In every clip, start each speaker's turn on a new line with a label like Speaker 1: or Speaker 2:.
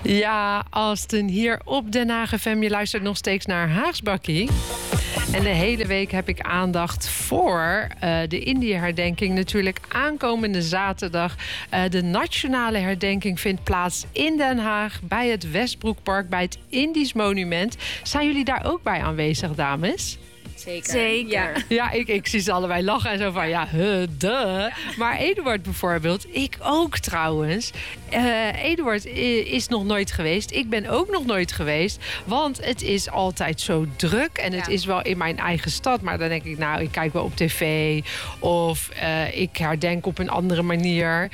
Speaker 1: Ja, Austin, hier op Den Haag FM. Je luistert nog steeds naar Haagsbakkie. En de hele week heb ik aandacht voor de Indië-herdenking. Natuurlijk aankomende zaterdag. De nationale herdenking vindt plaats in Den Haag... bij het Westbroekpark, bij het Indisch Monument. Zijn jullie daar ook bij aanwezig, dames?
Speaker 2: Zeker.
Speaker 1: Ja, ik zie ze allebei lachen en zo van, duh. Maar Eduard bijvoorbeeld, ik ook trouwens. Eduard is nog nooit geweest. Ik ben ook nog nooit geweest. Want het is altijd zo druk. En het is wel in mijn eigen stad. Maar dan denk ik, ik kijk wel op tv. Of ik herdenk op een andere manier.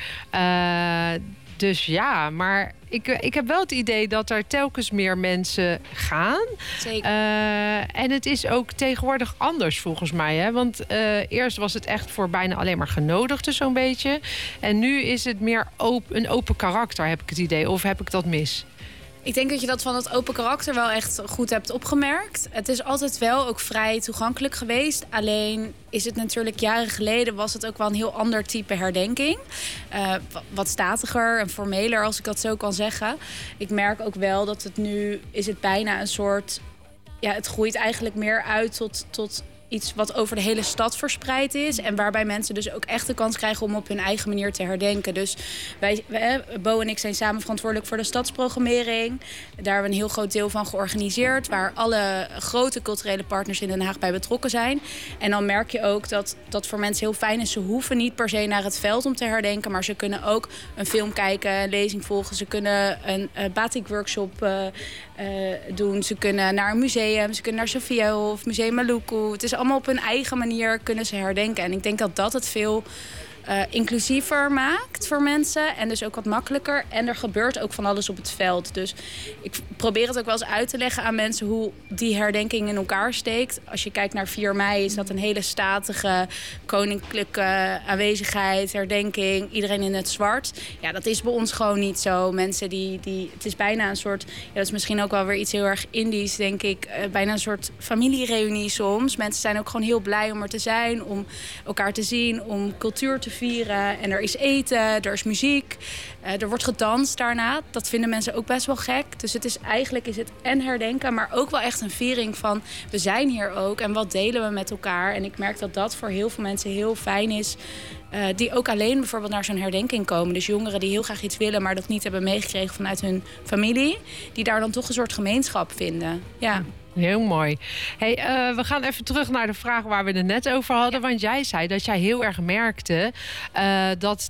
Speaker 1: Dus ja, maar ik heb wel het idee dat er telkens meer mensen gaan.
Speaker 2: Zeker.
Speaker 1: En het is ook tegenwoordig anders volgens mij. Hè? Want eerst was het echt voor bijna alleen maar genodigden zo'n beetje. En nu is het meer een open karakter, heb ik het idee. Of heb ik dat mis?
Speaker 2: Ik denk dat je dat van het open karakter wel echt goed hebt opgemerkt. Het is altijd wel ook vrij toegankelijk geweest. Alleen is het natuurlijk jaren geleden was het ook wel een heel ander type herdenking. Wat statiger en formeler, als ik dat zo kan zeggen. Ik merk ook wel dat het nu is het bijna een soort... Ja, het groeit eigenlijk meer uit tot iets wat over de hele stad verspreid is. En waarbij mensen dus ook echt de kans krijgen om op hun eigen manier te herdenken. Dus Bo en ik zijn samen verantwoordelijk voor de stadsprogrammering. Daar hebben we een heel groot deel van georganiseerd. Waar alle grote culturele partners in Den Haag bij betrokken zijn. En dan merk je ook dat voor mensen heel fijn is. Ze hoeven niet per se naar het veld om te herdenken. Maar ze kunnen ook een film kijken, een lezing volgen. Ze kunnen een batik workshop doen. Ze kunnen naar een museum. Ze kunnen naar Sofia of Museum Maluku. Het is allemaal op hun eigen manier kunnen ze herdenken. En ik denk dat het veel inclusiever maakt voor mensen. En dus ook wat makkelijker. En er gebeurt ook van alles op het veld. Dus ik probeer het ook wel eens uit te leggen aan mensen hoe die herdenking in elkaar steekt. Als je kijkt naar 4 mei is dat een hele statige koninklijke aanwezigheid, herdenking. Iedereen in het zwart. Ja, dat is bij ons gewoon niet zo. Mensen die het is bijna een soort... Ja, dat is misschien ook wel weer iets heel erg Indisch, denk ik. Bijna een soort familiereunie soms. Mensen zijn ook gewoon heel blij om er te zijn. Om elkaar te zien. Om cultuur te vieren. En er is eten, er is muziek. Er wordt gedanst daarna. Dat vinden mensen ook best wel gek. Dus eigenlijk is het en herdenken, maar ook wel echt een viering van... we zijn hier ook en wat delen we met elkaar. En ik merk dat voor heel veel mensen heel fijn is. Die ook alleen bijvoorbeeld naar zo'n herdenking komen. Dus jongeren die heel graag iets willen, maar dat niet hebben meegekregen vanuit hun familie. Die daar dan toch een soort gemeenschap vinden. Ja.
Speaker 1: Heel mooi. Hey, we gaan even terug naar de vraag waar we het net over hadden. Want jij zei dat jij heel erg merkte dat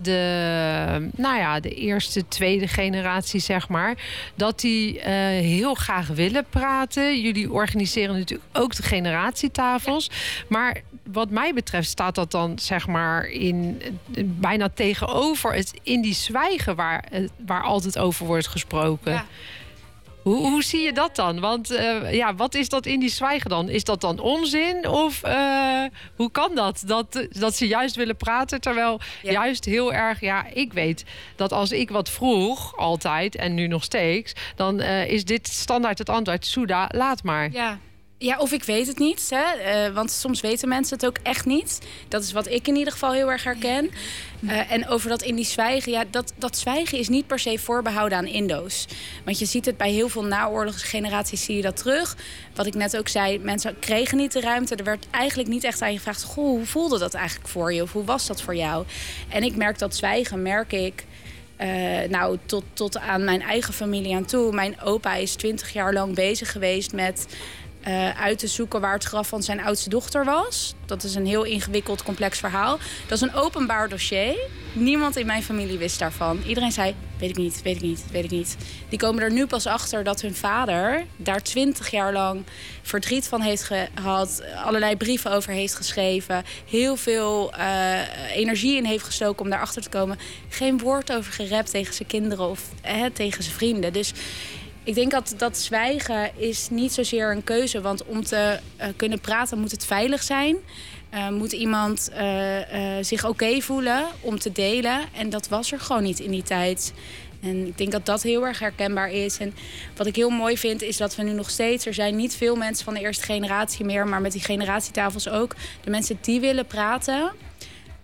Speaker 1: de eerste, tweede generatie, zeg maar, dat die heel graag willen praten. Jullie organiseren natuurlijk ook de generatietafels. Ja. Maar wat mij betreft staat dat dan, zeg maar, bijna tegenover het Indisch zwijgen waar altijd over wordt gesproken. Ja. Hoe zie je dat dan? Want wat is dat Indisch zwijgen dan? Is dat dan onzin? Of hoe kan dat? Dat ze juist willen praten, terwijl juist heel erg... Ja, ik weet dat als ik wat vroeg, altijd, en nu nog steeds... dan is dit standaard het antwoord. Soeda, laat maar.
Speaker 2: Ja, of ik weet het niet. Hè? Want soms weten mensen het ook echt niet. Dat is wat ik in ieder geval heel erg herken. En over dat Indisch zwijgen. Dat zwijgen is niet per se voorbehouden aan Indo's. Want je ziet het bij heel veel naoorlogsgeneraties, zie je dat terug. Wat ik net ook zei, mensen kregen niet de ruimte. Er werd eigenlijk niet echt aan je gevraagd... Goh, hoe voelde dat eigenlijk voor je? Of hoe was dat voor jou? En ik merk dat zwijgen, tot aan mijn eigen familie aan toe. Mijn opa is 20 jaar lang bezig geweest met... uit te zoeken waar het graf van zijn oudste dochter was. Dat is een heel ingewikkeld, complex verhaal. Dat is een openbaar dossier. Niemand in mijn familie wist daarvan. Iedereen zei, weet ik niet. Die komen er nu pas achter dat hun vader daar 20 jaar lang verdriet van heeft gehad. Allerlei brieven over heeft geschreven. Heel veel energie in heeft gestoken om daarachter te komen. Geen woord over gerept tegen zijn kinderen of tegen zijn vrienden. Dus... Ik denk dat zwijgen is niet zozeer een keuze. Want om te kunnen praten moet het veilig zijn. Moet iemand zich oké voelen om te delen. En dat was er gewoon niet in die tijd. En ik denk dat dat heel erg herkenbaar is. En wat ik heel mooi vind is dat we nu nog steeds... Er zijn niet veel mensen van de eerste generatie meer... maar met die generatietafels ook. De mensen die willen praten...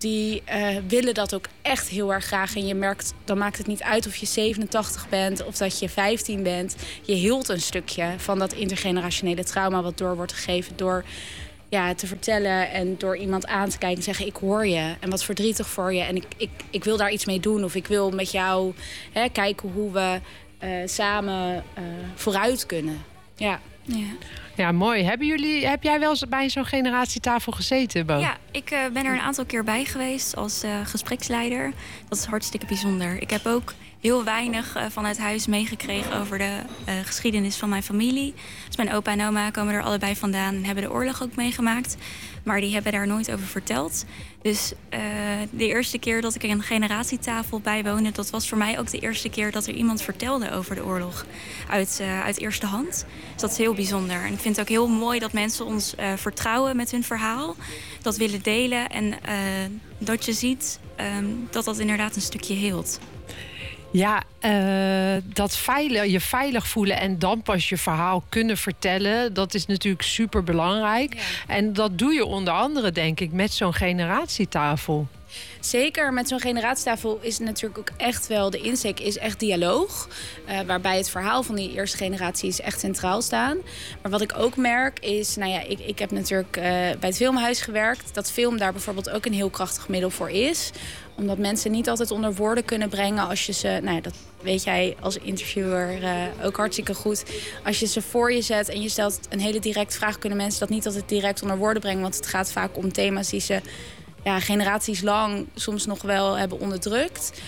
Speaker 2: die willen dat ook echt heel erg graag. En je merkt, dan maakt het niet uit of je 87 bent of dat je 15 bent. Je hield een stukje van dat intergenerationele trauma wat door wordt gegeven door te vertellen en door iemand aan te kijken en zeggen: ik hoor je en wat verdrietig voor je en ik wil daar iets mee doen of ik wil met jou kijken hoe we samen vooruit kunnen. Ja.
Speaker 1: Ja, mooi. Heb jij wel eens bij zo'n generatietafel gezeten, Bo?
Speaker 3: Ja, ik ben er een aantal keer bij geweest als gespreksleider. Dat is hartstikke bijzonder. Ik heb ook heel weinig vanuit huis meegekregen over de geschiedenis van mijn familie. Dus mijn opa en oma komen er allebei vandaan en hebben de oorlog ook meegemaakt. Maar die hebben daar nooit over verteld. Dus de eerste keer dat ik een generatietafel bijwoonde, dat was voor mij ook de eerste keer dat er iemand vertelde over de oorlog uit eerste hand. Dus dat is heel bijzonder. En ik vind het ook heel mooi dat mensen ons vertrouwen met hun verhaal. Dat willen delen en dat je ziet dat inderdaad een stukje heelt.
Speaker 1: Ja, dat je veilig voelen en dan pas je verhaal kunnen vertellen, dat is natuurlijk super belangrijk. Ja. En dat doe je onder andere, denk ik, met zo'n generatietafel.
Speaker 2: Zeker, met zo'n generatietafel is natuurlijk ook echt wel de insteek is echt dialoog. Waarbij het verhaal van die eerste generatie is echt centraal staan. Maar wat ik ook merk is, ik heb natuurlijk bij het filmhuis gewerkt. Dat film daar bijvoorbeeld ook een heel krachtig middel voor is. Omdat mensen niet altijd onder woorden kunnen brengen als je ze, dat weet jij als interviewer ook hartstikke goed. Als je ze voor je zet en je stelt een hele directe vraag, kunnen mensen dat niet altijd direct onder woorden brengen. Want het gaat vaak om thema's die ze generaties lang soms nog wel hebben onderdrukt.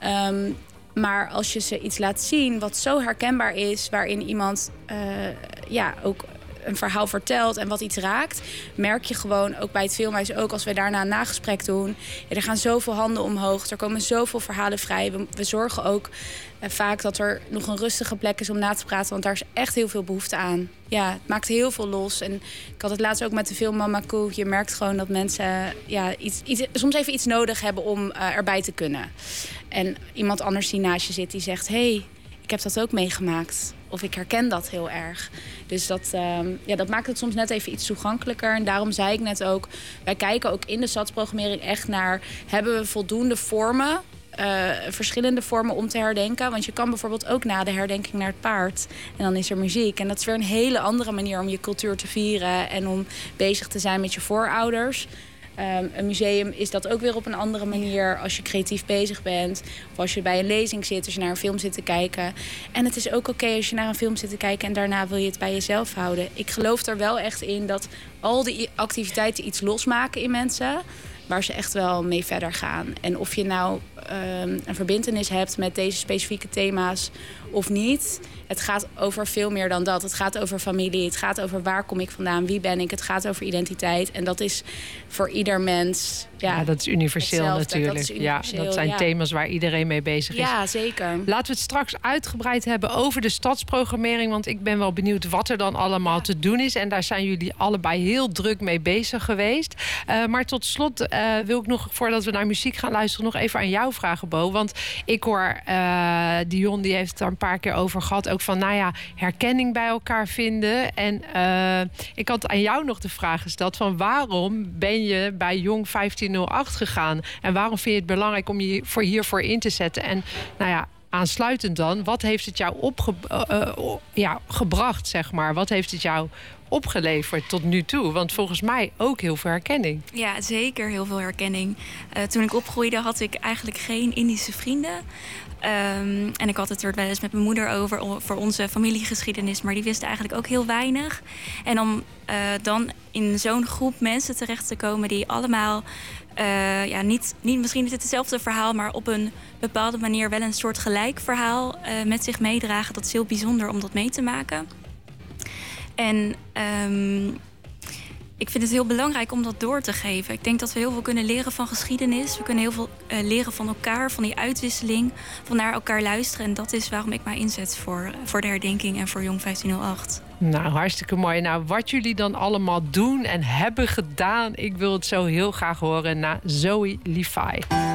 Speaker 2: Maar als je ze iets laat zien wat zo herkenbaar is, waarin iemand ook een verhaal vertelt en wat iets raakt, merk je gewoon, ook bij het filmhuis, ook als we daarna een nagesprek doen, er gaan zoveel handen omhoog, er komen zoveel verhalen vrij. We zorgen ook vaak dat er nog een rustige plek is om na te praten, want daar is echt heel veel behoefte aan. Ja, het maakt heel veel los. En ik had het laatst ook met de film Mama Koe. Je merkt gewoon dat mensen soms even iets nodig hebben om erbij te kunnen. En iemand anders die naast je zit, die zegt: hey, ik heb dat ook meegemaakt. Of ik herken dat heel erg. Dus dat maakt het soms net even iets toegankelijker. En daarom zei ik net ook, wij kijken ook in de SATS-programmering echt naar, hebben we voldoende vormen, verschillende vormen om te herdenken. Want je kan bijvoorbeeld ook na de herdenking naar het paard. En dan is er muziek. En dat is weer een hele andere manier om je cultuur te vieren en om bezig te zijn met je voorouders. Een museum is dat ook weer op een andere manier als je creatief bezig bent. Of als je bij een lezing zit, als je naar een film zit te kijken. En het is ook oké als je naar een film zit te kijken en daarna wil je het bij jezelf houden. Ik geloof er wel echt in dat al die activiteiten iets losmaken in mensen, waar ze echt wel mee verder gaan. En of je nou een verbintenis hebt met deze specifieke thema's of niet, het gaat over veel meer dan dat. Het gaat over familie, het gaat over waar kom ik vandaan, wie ben ik. Het gaat over identiteit en dat is voor ieder mens.
Speaker 1: Ja, dat is universeel natuurlijk. Dat is universeel, dat zijn thema's waar iedereen mee bezig is.
Speaker 2: Ja, zeker.
Speaker 1: Laten we het straks uitgebreid hebben over de stadsprogrammering, want ik ben wel benieuwd wat er dan allemaal te doen is. En daar zijn jullie allebei heel druk mee bezig geweest. Maar tot slot wil ik nog, voordat we naar muziek gaan luisteren, nog even aan jou vragen, Bo. Want ik hoor, Dion die heeft het er een paar keer over gehad, ook van herkenning bij elkaar vinden. En ik had aan jou nog de vraag gesteld van waarom ben je bij Jong 1508 gegaan? En waarom vind je het belangrijk om je hiervoor in te zetten? En aansluitend dan, wat heeft het jou gebracht, zeg maar? Wat heeft het jou opgeleverd tot nu toe? Want volgens mij ook heel veel herkenning.
Speaker 3: Ja, zeker heel veel herkenning. Toen ik opgroeide had ik eigenlijk geen Indische vrienden. En ik had het er wel eens met mijn moeder over voor onze familiegeschiedenis, maar die wisten eigenlijk ook heel weinig. En om dan in zo'n groep mensen terecht te komen die allemaal niet misschien niet hetzelfde verhaal, maar op een bepaalde manier wel een soort gelijk verhaal met zich meedragen. Dat is heel bijzonder om dat mee te maken. En ik vind het heel belangrijk om dat door te geven. Ik denk dat we heel veel kunnen leren van geschiedenis. We kunnen heel veel leren van elkaar, van die uitwisseling, van naar elkaar luisteren. En dat is waarom ik mij inzet voor de herdenking en voor Jong 1508.
Speaker 1: Nou, hartstikke mooi. Nou, wat jullie dan allemaal doen en hebben gedaan, ik wil het zo heel graag horen na Zoe Levi.